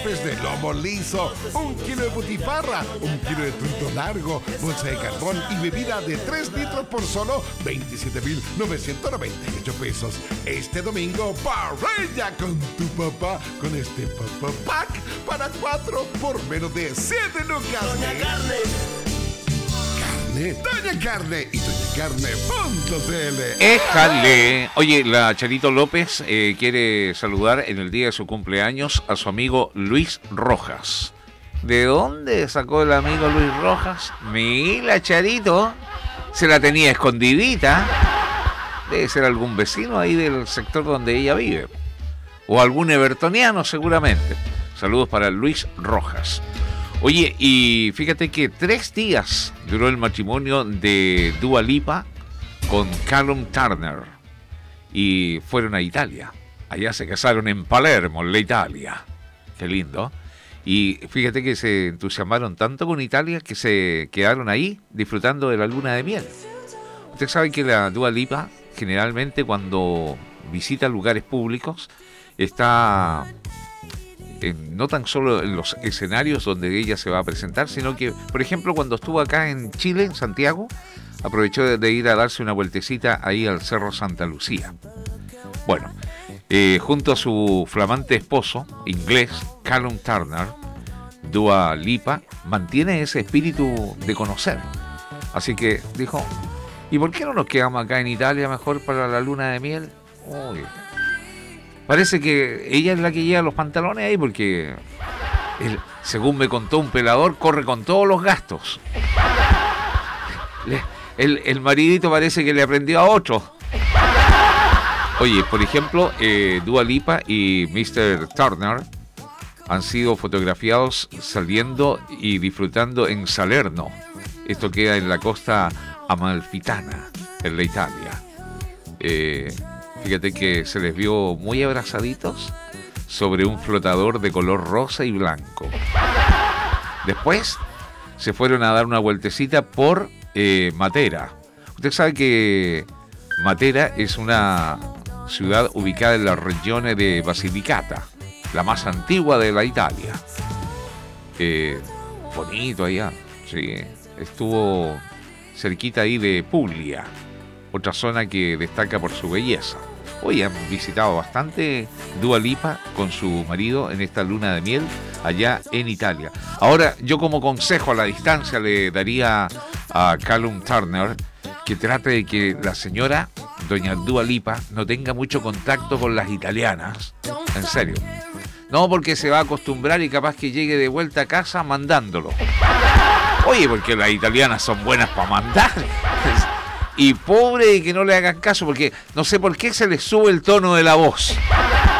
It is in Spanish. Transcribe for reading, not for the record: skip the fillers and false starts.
López de lomo liso, 1 kilo de butifarra, 1 kilo de trunto largo, bolsa de carbón y bebida de 3 litros por solo 27,998 pesos. Este domingo, parrilla con tu papá con este Papá Pack para 4 por menos de 7 lucas. Doña Carne. Doña Carne y doñacarne.cl. ¡Éjale! Oye, la Charito López quiere saludar en el día de su cumpleaños a su amigo Luis Rojas. ¿De dónde sacó el amigo Luis Rojas? Mira, Charito, se la tenía escondidita. Debe ser algún vecino ahí del sector donde ella vive. O algún evertoniano seguramente. Saludos para Luis Rojas. Oye, y fíjate que 3 días duró el matrimonio de Dua Lipa con Callum Turner y fueron a Italia. Allá se casaron en Palermo, en la Italia. Qué lindo. Y fíjate que se entusiasmaron tanto con Italia que se quedaron ahí disfrutando de la luna de miel. Usted sabe que la Dua Lipa generalmente cuando visita lugares públicos está... no tan solo en los escenarios donde ella se va a presentar, sino que, por ejemplo, cuando estuvo acá en Chile, en Santiago, aprovechó de ir a darse una vueltecita ahí al Cerro Santa Lucía. Bueno, junto a su flamante esposo, inglés, Callum Turner, Dua Lipa mantiene ese espíritu de conocer. Así que dijo, ¿y por qué no nos quedamos acá en Italia mejor para la luna de miel? Uy, parece que ella es la que lleva los pantalones ahí porque, según me contó un pelador, corre con todos los gastos. El maridito parece que le aprendió a otro. Oye, por ejemplo, Dua Lipa y Mr. Turner han sido fotografiados saliendo y disfrutando en Salerno. Esto queda en la costa amalfitana, en la Italia. Fíjate que se les vio muy abrazaditos sobre un flotador de color rosa y blanco. Después se fueron a dar una vueltecita por Matera. Usted sabe que Matera es una ciudad ubicada en la región de Basilicata, la más antigua de la Italia. Bonito allá, sí. Estuvo cerquita ahí de Puglia, otra zona que destaca por su belleza. Hoy han visitado bastante Dua Lipa con su marido en esta luna de miel allá en Italia. Ahora, yo como consejo a la distancia le daría a Callum Turner que trate de que la señora, doña Dua Lipa, no tenga mucho contacto con las italianas. En serio. No, porque se va a acostumbrar y capaz que llegue de vuelta a casa mandándolo. Oye, porque las italianas son buenas para mandar. Y pobre que no le hagan caso, porque no sé por qué se les sube el tono de la voz.